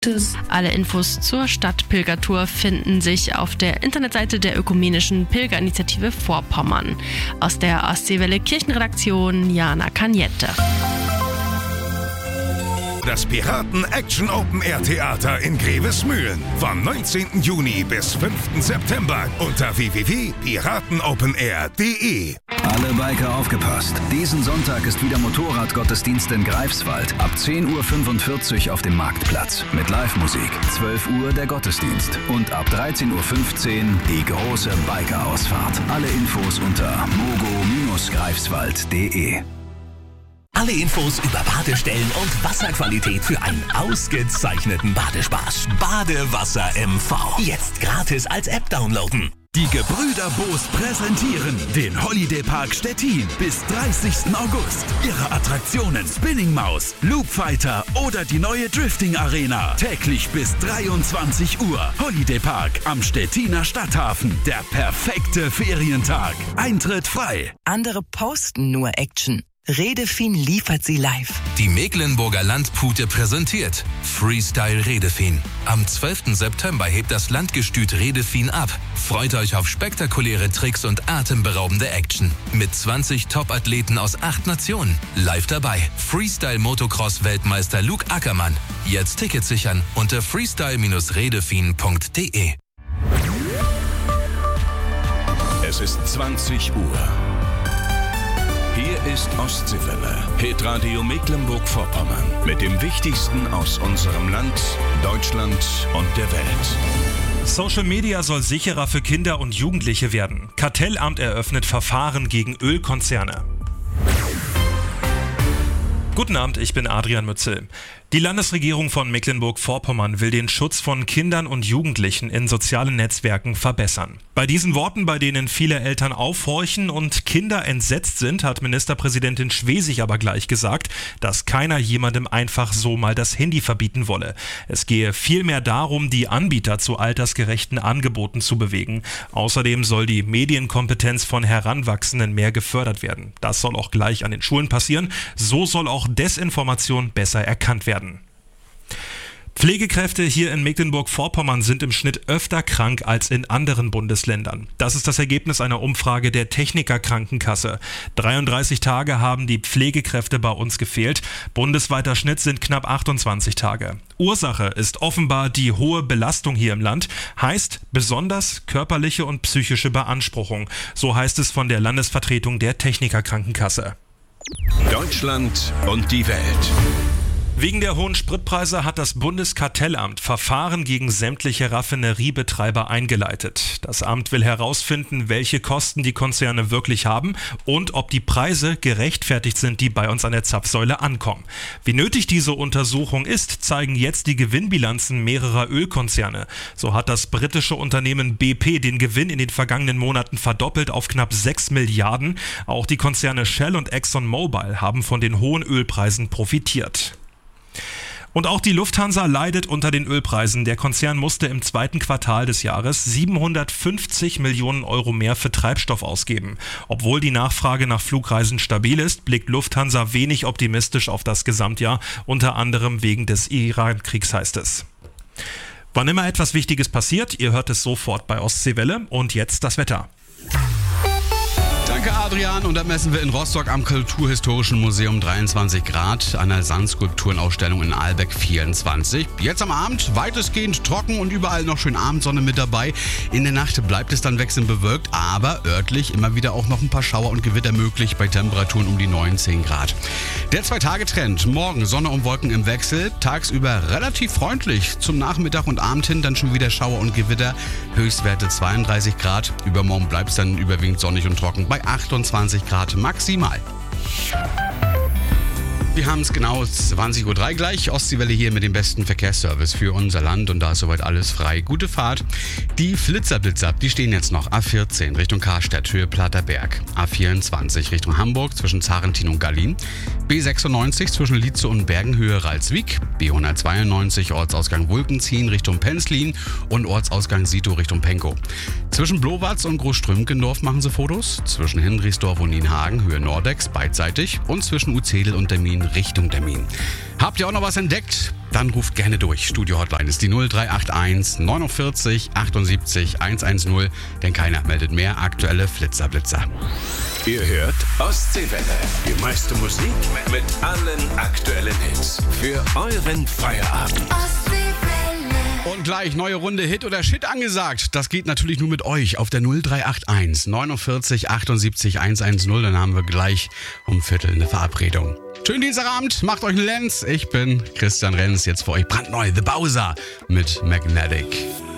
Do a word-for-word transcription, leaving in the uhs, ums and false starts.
Tschüss. Alle Infos zur Stadtpilgertour finden sich auf der Internetseite der Ökumenischen Pilgerinitiative Vorpommern. Aus der Ostseewelle Kirchenredaktion Jana Cagnette. Das Piraten-Action-Open-Air-Theater in Grevesmühlen vom neunzehnten Juni bis fünften September unter w w w punkt piratenopenair punkt d e. Alle Biker aufgepasst. Diesen Sonntag ist wieder Motorradgottesdienst in Greifswald. Ab zehn Uhr fünfundvierzig auf dem Marktplatz. Mit Live-Musik. zwölf Uhr der Gottesdienst. Und ab dreizehn Uhr fünfzehn die große Biker-Ausfahrt. Alle Infos unter mogo greifswald punkt d e. Alle Infos über Badestellen und Wasserqualität für einen ausgezeichneten Badespaß. Badewasser M V. Jetzt gratis als App downloaden. Die Gebrüder Boos präsentieren den Holiday Park Stettin bis dreißigsten August. Ihre Attraktionen Spinning Maus, Loop Fighter oder die neue Drifting Arena. Täglich bis dreiundzwanzig Uhr. Holiday Park am Stettiner Stadthafen. Der perfekte Ferientag. Eintritt frei. Andere posten nur Action. Redefin liefert sie live. Die Mecklenburger Landpute präsentiert Freestyle Redefin. Am zwölften September hebt das Landgestüt Redefin ab. Freut euch auf spektakuläre Tricks und atemberaubende Action. Mit zwanzig Top-Athleten aus acht Nationen. Live dabei Freestyle Motocross Weltmeister Luke Ackermann. Jetzt Tickets sichern unter freestyle redefin punkt d e. Es ist zwanzig Uhr. Hier ist Ostseewelle, Hitradio Mecklenburg-Vorpommern. Mit dem Wichtigsten aus unserem Land, Deutschland und der Welt. Social Media soll sicherer für Kinder und Jugendliche werden. Kartellamt eröffnet Verfahren gegen Ölkonzerne. Guten Abend, ich bin Adrian Mützel. Die Landesregierung von Mecklenburg-Vorpommern will den Schutz von Kindern und Jugendlichen in sozialen Netzwerken verbessern. Bei diesen Worten, bei denen viele Eltern aufhorchen und Kinder entsetzt sind, hat Ministerpräsidentin Schwesig aber gleich gesagt, dass keiner jemandem einfach so mal das Handy verbieten wolle. Es gehe vielmehr darum, die Anbieter zu altersgerechten Angeboten zu bewegen. Außerdem soll die Medienkompetenz von Heranwachsenden mehr gefördert werden. Das soll auch gleich an den Schulen passieren. So soll auch Desinformation besser erkannt werden. Pflegekräfte hier in Mecklenburg-Vorpommern sind im Schnitt öfter krank als in anderen Bundesländern. Das ist das Ergebnis einer Umfrage der Techniker-Krankenkasse. dreiunddreißig Tage haben die Pflegekräfte bei uns gefehlt. Bundesweiter Schnitt sind knapp achtundzwanzig Tage. Ursache ist offenbar die hohe Belastung hier im Land. Heißt besonders körperliche und psychische Beanspruchung. So heißt es von der Landesvertretung der Techniker-Krankenkasse. Deutschland und die Welt. Wegen der hohen Spritpreise hat das Bundeskartellamt Verfahren gegen sämtliche Raffineriebetreiber eingeleitet. Das Amt will herausfinden, welche Kosten die Konzerne wirklich haben und ob die Preise gerechtfertigt sind, die bei uns an der Zapfsäule ankommen. Wie nötig diese Untersuchung ist, zeigen jetzt die Gewinnbilanzen mehrerer Ölkonzerne. So hat das britische Unternehmen B P den Gewinn in den vergangenen Monaten verdoppelt auf knapp sechs Milliarden. Auch die Konzerne Shell und ExxonMobil haben von den hohen Ölpreisen profitiert. Und auch die Lufthansa leidet unter den Ölpreisen. Der Konzern musste im zweiten Quartal des Jahres siebenhundertfünfzig Millionen Euro mehr für Treibstoff ausgeben. Obwohl die Nachfrage nach Flugreisen stabil ist, blickt Lufthansa wenig optimistisch auf das Gesamtjahr, unter anderem wegen des Iran-Kriegs, heißt es. Wann immer etwas Wichtiges passiert, ihr hört es sofort bei Ostseewelle. Und jetzt das Wetter. Danke, Adrian. Und da messen wir in Rostock am Kulturhistorischen Museum dreiundzwanzig Grad, an der Sandskulpturenausstellung in Ahlbeck vierundzwanzig. Jetzt am Abend weitestgehend trocken und überall noch schön Abendsonne mit dabei. In der Nacht bleibt es dann wechselnd bewölkt, aber örtlich immer wieder auch noch ein paar Schauer und Gewitter möglich bei Temperaturen um die neunzehn Grad. Der Zwei-Tage-Trend. Morgen Sonne und Wolken im Wechsel, tagsüber relativ freundlich. Zum Nachmittag und Abend hin dann schon wieder Schauer und Gewitter. Höchstwerte zweiunddreißig Grad. Übermorgen bleibt es dann überwiegend sonnig und trocken bei achtundzwanzig Grad maximal. Wir haben es genau zwanzig Uhr drei gleich. Ostseewelle hier mit dem besten Verkehrsservice für unser Land und da ist soweit alles frei. Gute Fahrt. Die Flitzerblitzer, die stehen jetzt noch. A vierzehn Richtung Karstadt, Höhe Platterberg. A vierundzwanzig Richtung Hamburg zwischen Zarentin und Gallin. B sechsundneunzig zwischen Lietze und Bergen, Höhe Ralswiek. B hundertzweiundneunzig Ortsausgang Wulkenziehen Richtung Penzlin und Ortsausgang Sito Richtung Penkow. Zwischen Blowatz und Großstrümkendorf machen sie Fotos. Zwischen Hinrichsdorf und Nienhagen, Höhe Nordex, beidseitig. Und zwischen Uzedel und Termin Richtung-Termin. Habt ihr auch noch was entdeckt? Dann ruft gerne durch. Studio-Hotline ist die null drei acht eins neunundvierzig achtundsiebzig hundertzehn, denn keiner meldet mehr aktuelle Flitzer-Blitzer. Ihr hört Ostseewelle. Die meiste Musik mit allen aktuellen Hits. Für euren Feierabend. Und gleich neue Runde Hit oder Shit angesagt. Das geht natürlich nur mit euch auf der null drei acht eins neunundvierzig achtundsiebzig hundertzehn. Dann haben wir gleich um Viertel eine Verabredung. Schönen Dienstagabend, macht euch einen Lenz. Ich bin Christian Renz, jetzt für euch brandneu The Bowser mit Magnetic.